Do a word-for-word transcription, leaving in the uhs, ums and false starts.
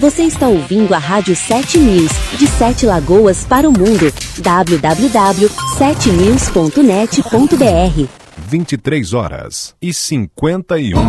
Você está ouvindo a Rádio sete News, de Sete Lagoas para o mundo. w w w ponto sete news ponto net ponto b r vinte e três horas e cinquenta e um